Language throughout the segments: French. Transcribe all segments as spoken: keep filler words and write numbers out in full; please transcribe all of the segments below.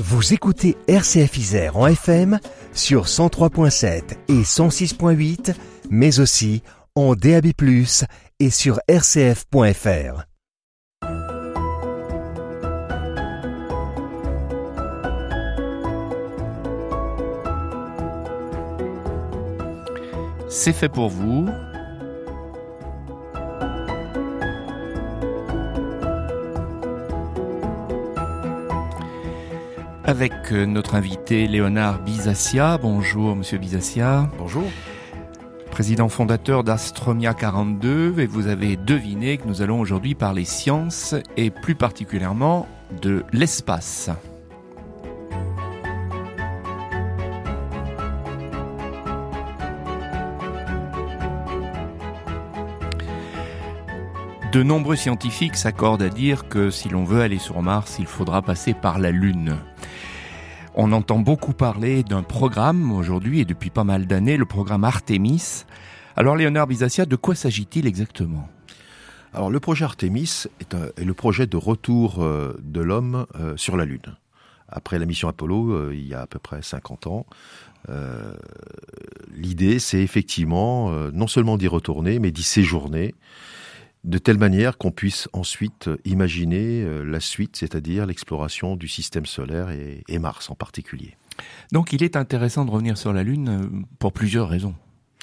Vous écoutez R C F Isère en F M sur cent trois virgule sept et cent six virgule huit, mais aussi en D A B plus, et sur r c f point f r. C'est fait pour vous. Avec notre invité Léonard Bisaccia. Bonjour Monsieur Bisaccia. Bonjour. Président fondateur d'Astromia quarante-deux, et vous avez deviné que nous allons aujourd'hui parler science et plus particulièrement de l'espace. De nombreux scientifiques s'accordent à dire que si l'on veut aller sur Mars, il faudra passer par la Lune. On entend beaucoup parler d'un programme aujourd'hui et depuis pas mal d'années, le programme Artemis. Alors Léonard Bisaccia, de quoi s'agit-il exactement ? Alors le projet Artemis est, un, est le projet de retour euh, de l'homme euh, sur la Lune. Après la mission Apollo, euh, il y a à peu près cinquante ans, euh, l'idée c'est effectivement euh, non seulement d'y retourner, mais d'y séjourner, de telle manière qu'on puisse ensuite imaginer la suite, c'est-à-dire l'exploration du système solaire et, et Mars en particulier. Donc il est intéressant de revenir sur la Lune pour plusieurs raisons.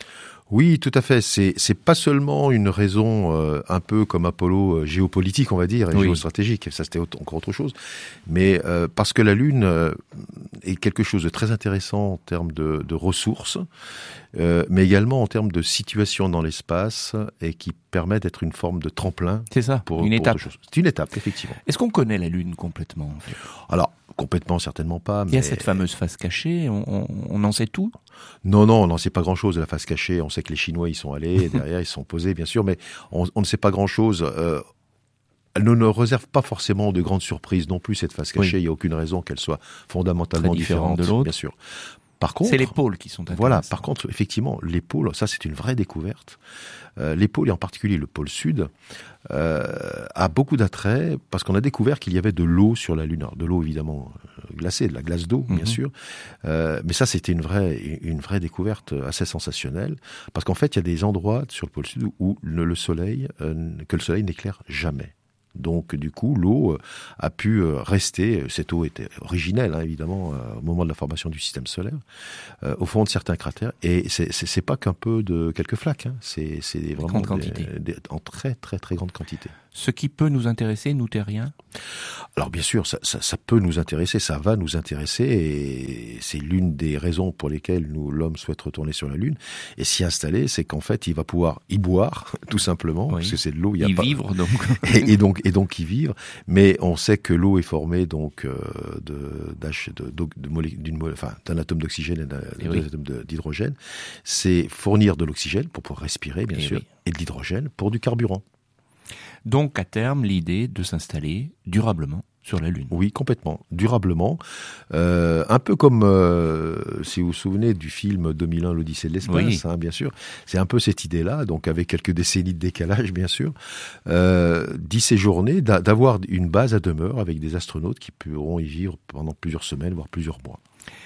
Oui, tout à fait. C'est c'est pas seulement une raison euh, un peu comme Apollo euh, géopolitique, on va dire, et oui. géostratégique. Ça, c'était autre, encore autre chose. Mais euh, parce que la Lune euh, est quelque chose de très intéressant en termes de, de ressources, euh, mais également en termes de situation dans l'espace et qui permet d'être une forme de tremplin. C'est ça. Pour, une pour étape. C'est une étape, effectivement. Est-ce qu'on connaît la Lune complètement, en fait ? Alors. Complètement, certainement pas. Mais... Il y a cette fameuse face cachée, on, on, on en sait tout ? Non, non, on n'en sait pas grand-chose de la face cachée. On sait que les Chinois y sont allés, et derrière ils se sont posés, bien sûr, mais on, on ne sait pas grand-chose. Euh, elle ne nous réserve pas forcément de grandes surprises non plus, cette face cachée. Oui. Il n'y a aucune raison qu'elle soit fondamentalement différente, différente de l'autre. Bien sûr. Par contre, c'est les pôles qui sont intéressants. Voilà, par contre, effectivement, les pôles, ça c'est une vraie découverte. Euh, les pôles, et en particulier le pôle sud, euh, a beaucoup d'attrait parce qu'on a découvert qu'il y avait de l'eau sur la Lune. Alors, de l'eau évidemment glacée, de la glace d'eau, mm-hmm. bien sûr. Euh, mais ça, c'était une vraie, une vraie découverte assez sensationnelle parce qu'en fait, il y a des endroits sur le pôle sud où le, le soleil, euh, que le soleil n'éclaire jamais. Donc du coup, l'eau a pu rester, cette eau était originelle hein, évidemment au moment de la formation du système solaire, euh, au fond de certains cratères, et c'est, c'est, c'est pas qu'un peu de quelques flaques, hein, c'est, c'est vraiment des, des, en très très très grande quantité. Ce qui peut nous intéresser, nous terriens ? Alors bien sûr, ça, ça, ça peut nous intéresser, ça va nous intéresser, et c'est l'une des raisons pour lesquelles nous, l'homme souhaite retourner sur la Lune et s'y installer, c'est qu'en fait, il va pouvoir y boire, tout simplement, oui. parce que c'est de l'eau, il y a y pas... vivre donc. et, et donc et donc y vivre, mais on sait que l'eau est formée donc euh, de, de, de, de molé, d'une, enfin, d'un atome d'oxygène et d'un et oui. atome de, d'hydrogène. C'est fournir de l'oxygène pour pouvoir respirer, bien et sûr, oui. et de l'hydrogène pour du carburant. Donc, à terme, l'idée de s'installer durablement sur la Lune. Oui, complètement, durablement. Euh, un peu comme, euh, si vous vous souvenez du film deux mille un, l'Odyssée de l'espace, oui. hein, bien sûr. C'est un peu cette idée-là, donc avec quelques décennies de décalage, bien sûr, euh, d'y séjourner, d'a- d'avoir une base à demeure avec des astronautes qui pourront y vivre pendant plusieurs semaines, voire plusieurs mois.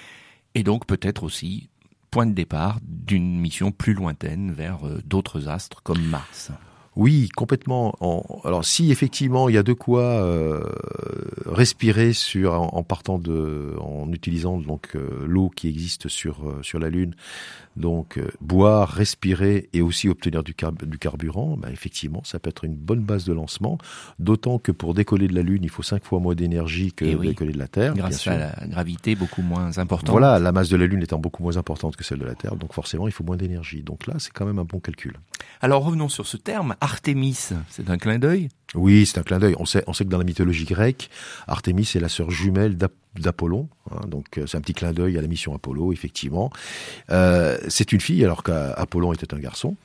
Et donc, peut-être aussi, point de départ d'une mission plus lointaine vers euh, d'autres astres comme Mars. Oui, complètement. En, alors, si effectivement il y a de quoi euh, respirer sur en, en partant de, en utilisant donc euh, l'eau qui existe sur euh, sur la Lune, donc euh, boire, respirer et aussi obtenir du, car- du carburant, ben, effectivement, ça peut être une bonne base de lancement. D'autant que pour décoller de la Lune, il faut cinq fois moins d'énergie que oui, décoller de la Terre. Grâce bien sûr. à la gravité beaucoup moins importante. Voilà, la masse de la Lune étant beaucoup moins importante que celle de la Terre, donc forcément il faut moins d'énergie. Donc là, c'est quand même un bon calcul. Alors revenons sur ce terme, Artemis, c'est un clin d'œil ? Oui, c'est un clin d'œil. On sait, on sait que dans la mythologie grecque, Artémis est la sœur jumelle d'Ap- d'Apollon. Hein, donc c'est un petit clin d'œil à la mission Apollo, effectivement. Euh, c'est une fille alors qu'Apollon était un garçon.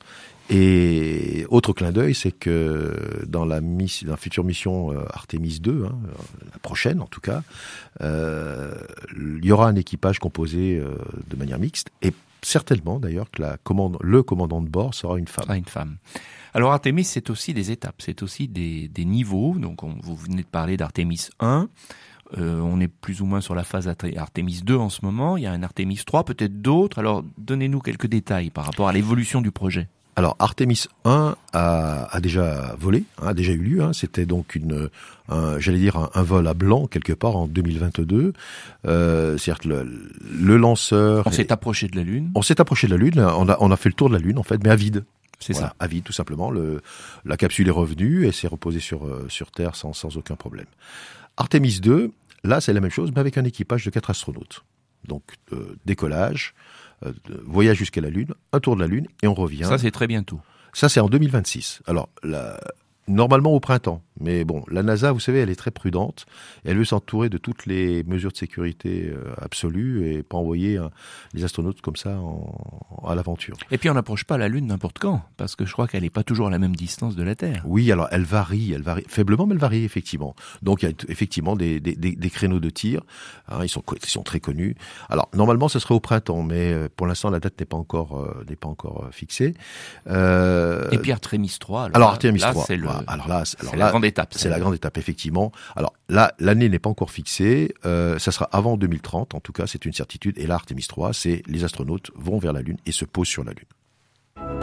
Et autre clin d'œil, c'est que dans la, miss, dans la future mission euh, Artemis deux, hein, la prochaine en tout cas, euh, il y aura un équipage composé euh, de manière mixte. Et certainement d'ailleurs que la commande, le commandant de bord sera une femme. Ah, une femme. Alors Artemis, c'est aussi des étapes, c'est aussi des, des niveaux. Donc on, vous venez de parler d'Artemis un. euh, on est plus ou moins sur la phase Artemis deux en ce moment. Il y a un Artemis trois, peut-être d'autres. Alors, donnez-nous quelques détails par rapport à l'évolution du projet. Alors Artemis un a, a déjà volé, hein, a déjà eu lieu. Hein, c'était donc une, un, j'allais dire un, un vol à blanc quelque part en deux mille vingt-deux. Euh, c'est-à-dire que le, le lanceur. On s'est approché de la Lune. On s'est approché de la Lune. On a, on a fait le tour de la Lune en fait, mais à vide. C'est voilà, ça. À vide tout simplement. Le, la capsule est revenue et s'est reposée sur sur Terre sans sans aucun problème. Artemis deux, là c'est la même chose, mais avec un équipage de quatre astronautes. Donc euh, décollage. Euh, voyage jusqu'à la Lune, un tour de la Lune, et on revient. Ça, c'est très bientôt. Ça, c'est en deux mille vingt-six. Alors, la... normalement au printemps. Mais bon, la NASA, vous savez, elle est très prudente. Elle veut s'entourer de toutes les mesures de sécurité euh, absolues et pas envoyer hein, les astronautes comme ça en... à l'aventure. Et puis, on n'approche pas la Lune n'importe quand, parce que je crois qu'elle n'est pas toujours à la même distance de la Terre. Oui, alors elle varie, elle varie faiblement, mais elle varie effectivement. Donc, il y a effectivement des, des, des, des créneaux de tir. Hein, ils sont, ils sont très connus. Alors, normalement, ce serait au printemps, mais euh, pour l'instant, la date n'est pas encore, euh, n'est pas encore euh, fixée. Euh... Et puis Artemis trois. Alors, alors Artemis là, trois. C'est le... voilà. Alors là, alors c'est là, la grande étape. C'est la grande étape, effectivement. Alors là, l'année n'est pas encore fixée. Euh, ça sera avant deux mille trente, en tout cas, c'est une certitude. Et là, Artemis trois, c'est les astronautes vont vers la Lune et se posent sur la Lune.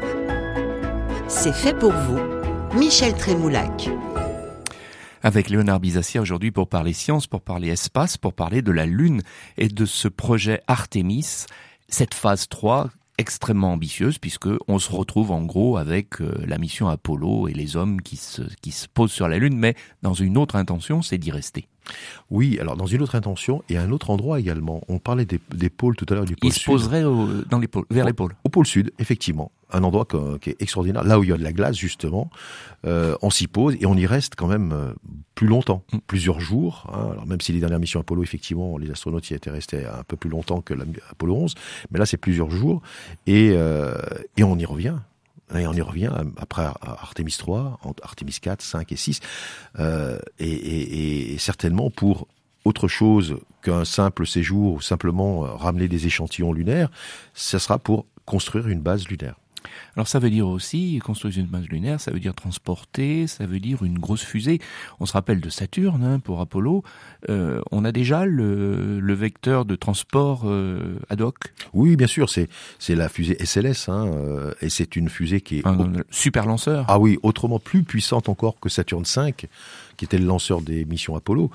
C'est fait pour vous, Michel Trémoulac. Avec Léonard Bizassia aujourd'hui pour parler science, pour parler espace, pour parler de la Lune et de ce projet Artemis, cette phase trois extrêmement ambitieuse puisque on se retrouve en gros avec euh, la mission Apollo et les hommes qui se, qui se posent sur la Lune, mais dans une autre intention, c'est d'y rester. Oui, alors dans une autre intention et à un autre endroit également. On parlait des, des pôles tout à l'heure, du pôle Il sud. Il se poserait au, dans les pôles, vers au, les pôles. Au pôle sud, effectivement. Un endroit que, qui est extraordinaire. Là où il y a de la glace, justement. Euh, on s'y pose et on y reste quand même euh, plus longtemps. Mm. Plusieurs jours. Hein. Alors même si les dernières missions Apollo, effectivement, les astronautes y étaient restés un peu plus longtemps que l'Apollo onze. Mais là, c'est plusieurs jours. Et, euh, et on y revient. Et on y revient après Artemis trois, Artemis quatre, cinq et six. Euh, et, et, et certainement pour autre chose qu'un simple séjour ou simplement ramener des échantillons lunaires, ça sera pour construire une base lunaire. Alors ça veut dire aussi, construire une base lunaire, ça veut dire transporter, ça veut dire une grosse fusée. On se rappelle de Saturne hein, pour Apollo. Euh, on a déjà le, le vecteur de transport euh, ad hoc. Oui, bien sûr, c'est c'est la fusée S L S, hein, euh, et c'est une fusée qui est... Un au... super lanceur. Ah oui, autrement plus puissante encore que Saturne cinq, qui était le lanceur des missions Apollo.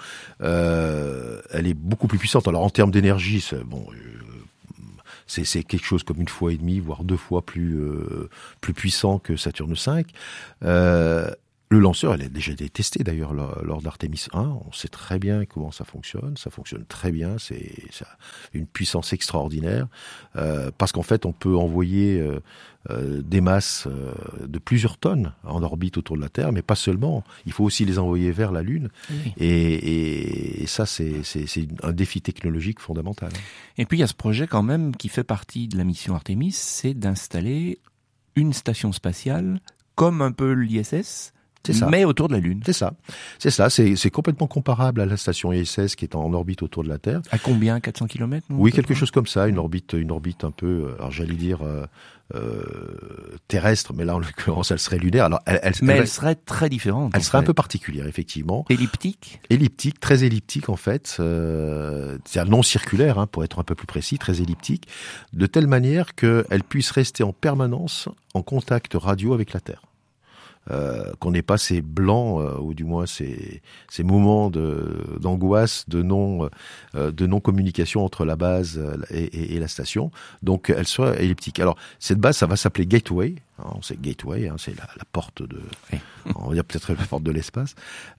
Euh, elle est beaucoup plus puissante. Alors en termes d'énergie, c'est... bon. Euh, C'est, c'est quelque chose comme une fois et demie, voire deux fois plus euh, plus puissant que Saturne cinq. Euh, le lanceur, elle a déjà été testé d'ailleurs lors, lors d'Artemis un. On sait très bien comment ça fonctionne. Ça fonctionne très bien. C'est ça, une puissance extraordinaire euh, parce qu'en fait, on peut envoyer euh, euh, des masses euh, de plusieurs tonnes en orbite autour de la Terre, mais pas seulement. Il faut aussi les envoyer vers la Lune. Oui. Et, et, et ça, c'est, c'est, c'est un défi technologique fondamental. Et puis il y a ce projet quand même qui fait partie de la mission Artemis, c'est d'installer une station spatiale comme un peu l'I S S. C'est ça. Mais autour de la Lune. C'est ça. C'est ça. C'est, c'est complètement comparable à la station I S S qui est en orbite autour de la Terre. À combien? quatre cents kilomètres? Oui, quelque chose comme ça. Une orbite, une orbite un peu, alors j'allais dire, euh, euh, terrestre, mais là, en l'occurrence, elle serait lunaire. Alors, elle, elle, mais elle, elle serait très différente. Elle serait fait. un peu particulière, effectivement. Elliptique? Elliptique, très elliptique, en fait. Euh, c'est-à-dire non circulaire, hein, pour être un peu plus précis, très elliptique. De telle manière qu'elle puisse rester en permanence en contact radio avec la Terre. Euh, qu'on n'ait pas ces blancs euh, ou du moins ces ces moments de d'angoisse, de non euh, de non communication entre la base et, et, et la station. Donc elle soit elliptique. Alors cette base, ça va s'appeler Gateway. Hein, on sait Gateway, hein, c'est la, la porte de, oui. on va dire peut-être la porte de l'espace.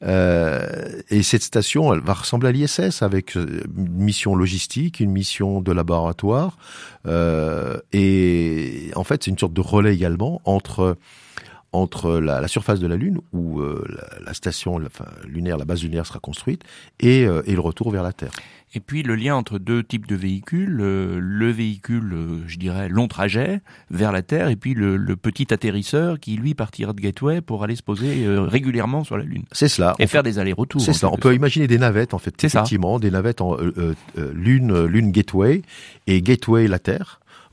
Euh, et cette station, elle va ressembler à l'I S S avec une mission logistique, une mission de laboratoire, euh, et en fait c'est une sorte de relais également entre entre la, la surface de la Lune, où euh, la, la station la, enfin, lunaire, la base lunaire sera construite, et, euh, et le retour vers la Terre. Et puis le lien entre deux types de véhicules, euh, le véhicule, euh, je dirais, long trajet vers la Terre, et puis le, le petit atterrisseur qui, lui, partira de Gateway pour aller se poser euh, régulièrement sur la Lune. C'est cela. Et on faire peut... des allers-retours. C'est cela. On peut imaginer des navettes, en fait, c'est effectivement, ça. des navettes en euh, euh, Lune, Lune Gateway, et Gateway la Terre.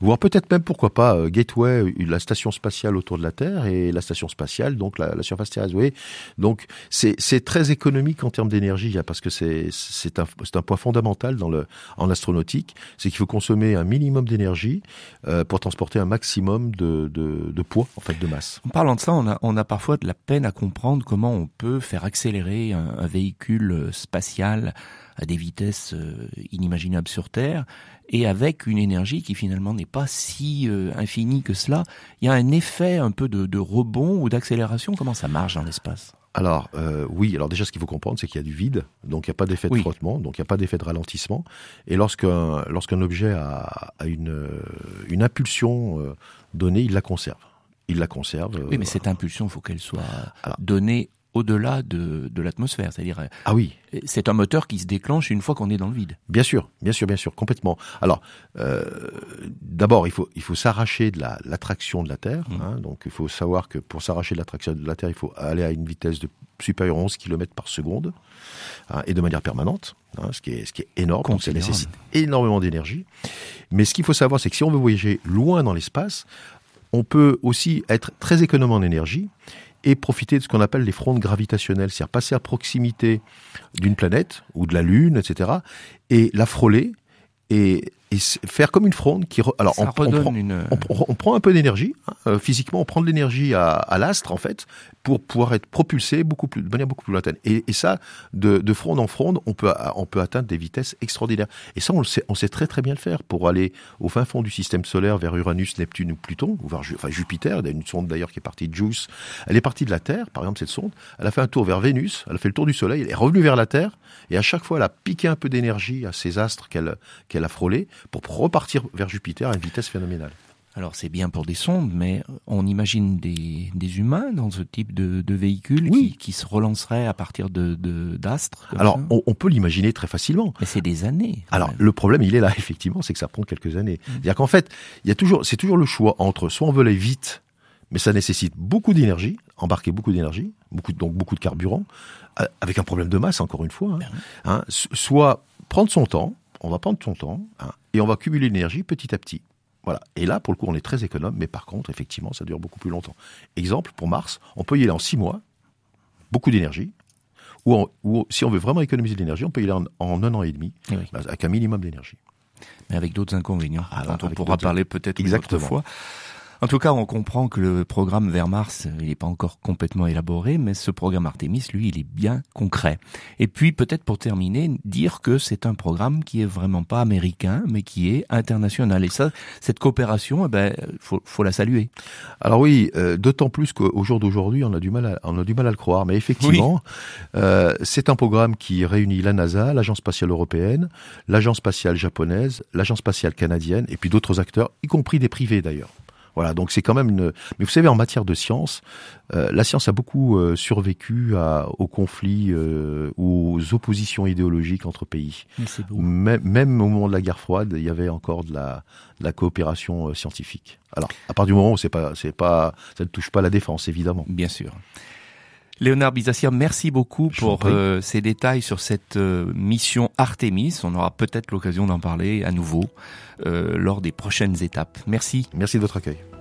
voire peut-être même, pourquoi pas, euh, Gateway, la station spatiale autour de la Terre, et la station spatiale, donc la, la surface terrestre. Vous voyez, donc c'est, c'est très économique en termes d'énergie, hein, parce que c'est, c'est, un, c'est un point fondamental dans le, en astronautique, c'est qu'il faut consommer un minimum d'énergie euh, pour transporter un maximum de, de, de poids, en fait, de masse. En parlant de ça, on a, on a parfois de la peine à comprendre comment on peut faire accélérer un, un véhicule spatial à des vitesses euh, inimaginables sur Terre, et avec une énergie qui finalement n'est pas si euh, infinie que cela. Il y a un effet un peu de, de rebond ou d'accélération. Comment ça marche dans l'espace ? Alors euh, oui, alors déjà ce qu'il faut comprendre, c'est qu'il y a du vide, donc il n'y a pas d'effet de oui. frottement, donc il n'y a pas d'effet de ralentissement. Et lorsqu'un, lorsqu'un objet a, a une, une impulsion euh, donnée, il la conserve. Il la conserve. Euh, oui, mais cette impulsion, il faut qu'elle soit alors, donnée au-delà de, de l'atmosphère. C'est-à-dire, ah oui, c'est un moteur qui se déclenche une fois qu'on est dans le vide. Bien sûr, bien sûr, bien sûr, complètement. Alors, euh, d'abord, il faut il faut s'arracher de la l'attraction de la Terre. Mmh. Hein, donc, il faut savoir que pour s'arracher de l'attraction de la Terre, il faut aller à une vitesse de supérieure à onze kilomètres par seconde, hein, et de manière permanente, hein, ce qui est ce qui est énorme. Donc, ça nécessite énormément d'énergie. Mais ce qu'il faut savoir, c'est que si on veut voyager loin dans l'espace, on peut aussi être très économe en énergie et profiter de ce qu'on appelle les frondes gravitationnelles, c'est-à-dire passer à proximité d'une planète ou de la Lune, et cetera, et la frôler et, et faire comme une fronde qui... Re... Alors, on, on, prend, une... on, on prend un peu d'énergie, hein, euh, physiquement, on prend de l'énergie à, à l'astre, en fait, pour pouvoir être propulsé beaucoup plus, de manière beaucoup plus lointaine. Et, et ça, de, de fronde en fronde, on peut, on peut atteindre des vitesses extraordinaires. Et ça, on le sait, on sait très très bien le faire pour aller au fin fond du système solaire, vers Uranus, Neptune ou Pluton, ou vers enfin, Jupiter. Il y a une sonde d'ailleurs qui est partie de JUICE. Elle est partie de la Terre, par exemple, cette sonde. Elle a fait un tour vers Vénus, elle a fait le tour du Soleil, elle est revenue vers la Terre, et à chaque fois, elle a piqué un peu d'énergie à ces astres qu'elle, qu'elle a frôlés, pour repartir vers Jupiter à une vitesse phénoménale. Alors c'est bien pour des sondes, mais on imagine des, des humains dans ce type de, de véhicule oui. qui, qui se relanceraient à partir de, de, d'astres. Alors on, on peut l'imaginer très facilement. Mais c'est des années. Alors même. Le problème, il est là effectivement, c'est que ça prend quelques années. Mmh. C'est-à-dire qu'en fait, il y a toujours, c'est toujours le choix entre soit on veut aller vite, mais ça nécessite beaucoup d'énergie, embarquer beaucoup d'énergie, beaucoup donc beaucoup de carburant, euh, avec un problème de masse encore une fois. Hein, hein, soit prendre son temps, on va prendre son temps, hein, et on va cumuler l'énergie petit à petit. Voilà. Et là, pour le coup, on est très économe, mais par contre, effectivement, ça dure beaucoup plus longtemps. Exemple, pour Mars, on peut y aller en six mois, beaucoup d'énergie, ou, en, ou si on veut vraiment économiser de l'énergie, on peut y aller en, en un an et demi, oui. avec un minimum d'énergie. Mais avec d'autres inconvénients, ah, dont on pourra parler peut-être une autre fois. En tout cas, on comprend que le programme vers Mars, il n'est pas encore complètement élaboré, mais ce programme Artemis, lui, il est bien concret. Et puis, peut-être pour terminer, dire que c'est un programme qui est vraiment pas américain, mais qui est international. Et ça, cette coopération, eh ben, faut, faut la saluer. Alors oui, euh, d'autant plus qu'au jour d'aujourd'hui, on a du mal à, on a du mal à le croire, mais effectivement, oui. euh, c'est un programme qui réunit la NASA, l'Agence spatiale européenne, l'Agence spatiale japonaise, l'Agence spatiale canadienne, et puis d'autres acteurs, y compris des privés d'ailleurs. Voilà, donc c'est quand même une... Mais vous savez, en matière de science, euh, la science a beaucoup euh, survécu à, aux conflits, euh, aux oppositions idéologiques entre pays. C'est beau. Même, même au moment de la guerre froide, il y avait encore de la, de la coopération euh, scientifique. Alors, à partir du moment où c'est pas, c'est pas, ça ne touche pas la défense, évidemment. Bien sûr. Léonard Bizassir, merci beaucoup pour euh, ces détails sur cette euh, mission Artemis. On aura peut-être l'occasion d'en parler à nouveau euh, lors des prochaines étapes. Merci. Merci de votre accueil.